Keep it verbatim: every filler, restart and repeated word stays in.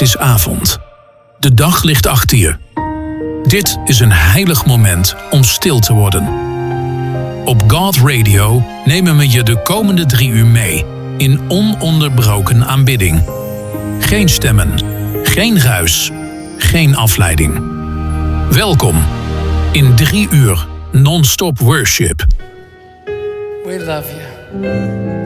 Het is avond. De dag ligt achter je. Dit is een heilig moment om stil te worden. Op God Radio nemen we je de komende drie uur mee in ononderbroken aanbidding. Geen stemmen, geen ruis, geen afleiding. Welkom in drie uur non-stop worship. We love you.